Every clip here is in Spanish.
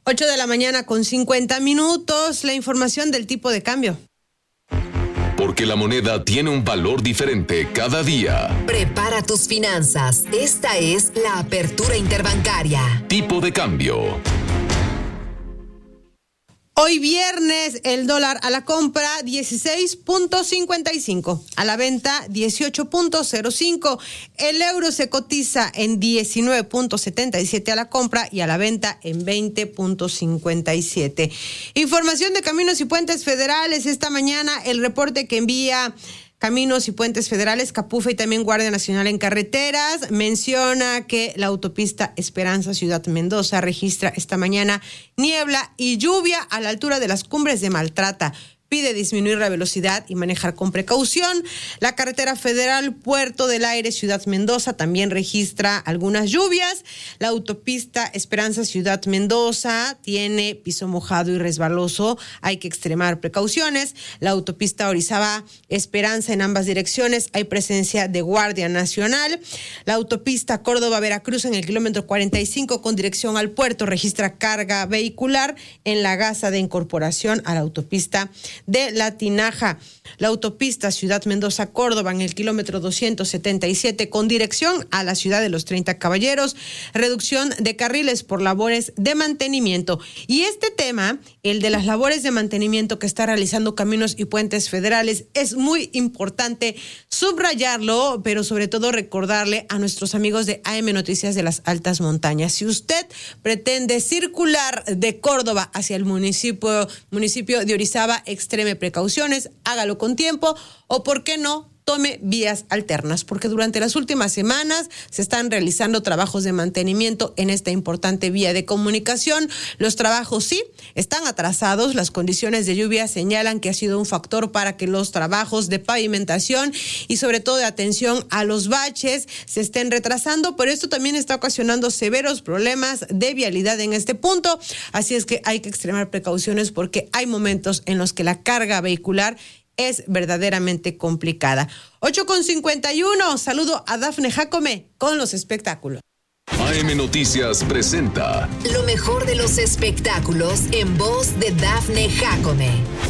8 de la mañana con 50 minutos, la información del tipo de cambio. Porque la moneda tiene un valor diferente cada día. Prepara tus finanzas. Esta es la apertura interbancaria. Tipo de cambio. Hoy viernes, el dólar a la compra 16.55, a la venta 18.05. El euro se cotiza en 19.77 a la compra y a la venta en 20.57. Información de Caminos y Puentes Federales. Esta mañana el reporte que envía Caminos y Puentes Federales, Capufe y también Guardia Nacional en Carreteras menciona que la autopista Esperanza Ciudad Mendoza registra esta mañana niebla y lluvia a la altura de las cumbres de Maltrata. Pide disminuir la velocidad y manejar con precaución. La carretera federal Puerto del Aire Ciudad Mendoza también registra algunas lluvias. La autopista Esperanza Ciudad Mendoza tiene piso mojado y resbaloso. Hay que extremar precauciones. La autopista Orizaba Esperanza en ambas direcciones hay presencia de Guardia Nacional. La autopista Córdoba Veracruz en el kilómetro 45 con dirección al puerto registra carga vehicular en la gasa de incorporación a la autopista de La Tinaja. La autopista Ciudad Mendoza Córdoba en el kilómetro 277 con dirección a la ciudad de los 30 Caballeros, reducción de carriles por labores de mantenimiento. Y este tema, el de las labores de mantenimiento que está realizando Caminos y Puentes Federales, es muy importante subrayarlo, pero sobre todo recordarle a nuestros amigos de AM Noticias de las Altas Montañas. Si usted pretende circular de Córdoba hacia el municipio de Orizaba, extreme precauciones, hágalo con tiempo o, ¿por qué no?, tome vías alternas, porque durante las últimas semanas se están realizando trabajos de mantenimiento en esta importante vía de comunicación. Los trabajos sí están atrasados. Las condiciones de lluvia señalan que ha sido un factor para que los trabajos de pavimentación y sobre todo de atención a los baches se estén retrasando, pero esto también está ocasionando severos problemas de vialidad en este punto. Así es que hay que extremar precauciones porque hay momentos en los que la carga vehicular es verdaderamente complicada. 8:51, saludo a Dafne Jacome con los espectáculos. AM Noticias presenta lo mejor de los espectáculos en voz de Dafne Jacome.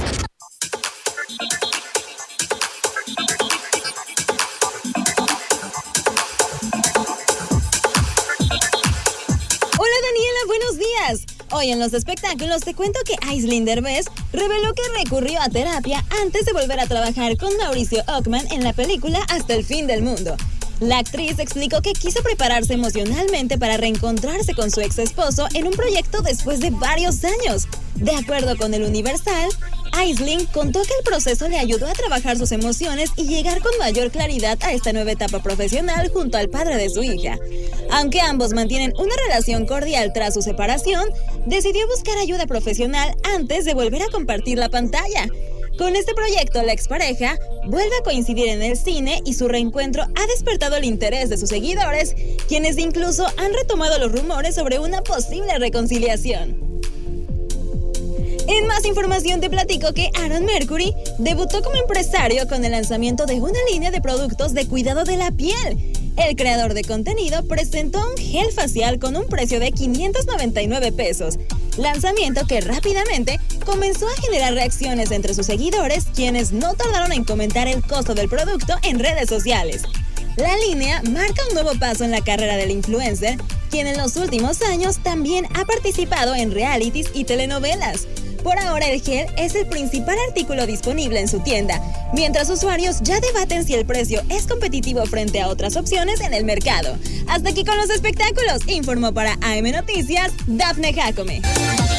Hola Daniela, buenos días. Hoy en los espectáculos te cuento que Aislinn Derbez reveló que recurrió a terapia antes de volver a trabajar con Mauricio Ockman en la película Hasta el fin del mundo. La actriz explicó que quiso prepararse emocionalmente para reencontrarse con su ex esposo en un proyecto después de varios años. De acuerdo con el Universal, Aislinn contó que el proceso le ayudó a trabajar sus emociones y llegar con mayor claridad a esta nueva etapa profesional junto al padre de su hija. Aunque ambos mantienen una relación cordial tras su separación, decidió buscar ayuda profesional antes de volver a compartir la pantalla. Con este proyecto, la expareja vuelve a coincidir en el cine y su reencuentro ha despertado el interés de sus seguidores, quienes incluso han retomado los rumores sobre una posible reconciliación. En más información te platico que Aaron Mercury debutó como empresario con el lanzamiento de una línea de productos de cuidado de la piel. El creador de contenido presentó un gel facial con un precio de 599 pesos, lanzamiento que rápidamente comenzó a generar reacciones entre sus seguidores, quienes no tardaron en comentar el costo del producto en redes sociales. La línea marca un nuevo paso en la carrera del influencer, quien en los últimos años también ha participado en realities y telenovelas. Por ahora el gel es el principal artículo disponible en su tienda, mientras usuarios ya debaten si el precio es competitivo frente a otras opciones en el mercado. Hasta aquí con los espectáculos, informó para AM Noticias Dafne Jacome.